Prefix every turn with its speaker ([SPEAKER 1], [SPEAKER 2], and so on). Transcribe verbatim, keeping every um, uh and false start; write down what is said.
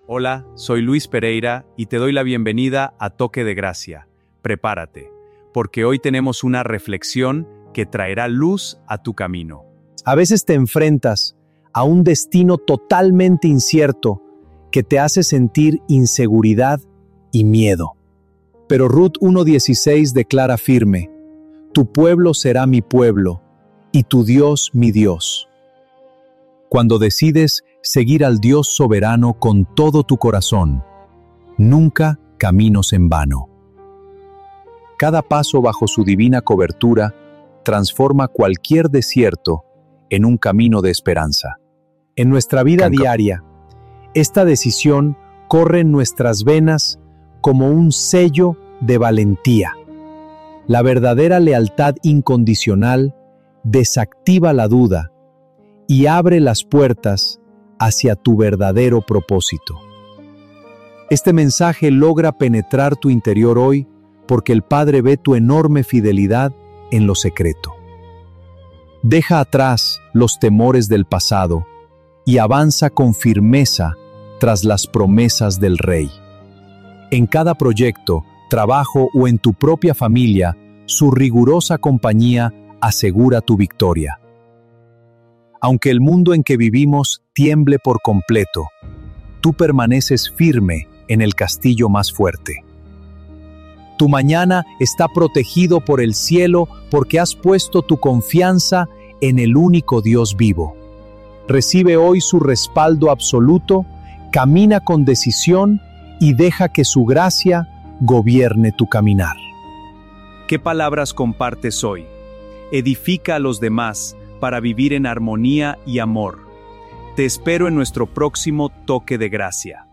[SPEAKER 1] Hola, soy Luis Pereira y te doy la bienvenida a Toque de Gracia. Prepárate, porque hoy tenemos una reflexión que traerá luz a tu camino.
[SPEAKER 2] A veces te enfrentas a un destino totalmente incierto que te hace sentir inseguridad y miedo. Pero Ruth uno dieciséis declara firme: tu pueblo será mi pueblo y tu Dios mi Dios. Cuando decides seguir al Dios soberano con todo tu corazón, nunca caminos en vano. Cada paso bajo su divina cobertura transforma cualquier desierto en un camino de esperanza. En nuestra vida
[SPEAKER 1] Canco.
[SPEAKER 2] diaria, esta decisión corre en nuestras venas como un sello de valentía. La verdadera lealtad incondicional desactiva la duda y abre las puertas hacia tu verdadero propósito. Este mensaje logra penetrar tu interior hoy porque el Padre ve tu enorme fidelidad en lo secreto. Deja atrás los temores del pasado y avanza con firmeza tras las promesas del Rey. En cada proyecto, trabajo o en tu propia familia, su rigurosa compañía asegura tu victoria. Aunque el mundo en que vivimos tiemble por completo, tú permaneces firme en el castillo más fuerte. Tu mañana está protegido por el cielo porque has puesto tu confianza en el único Dios vivo. Recibe hoy su respaldo absoluto, camina con decisión y deja que su gracia gobierne tu caminar.
[SPEAKER 1] ¿Qué palabras compartes hoy? Edifica a los demás para vivir en armonía y amor. Te espero en nuestro próximo Toque de Gracia.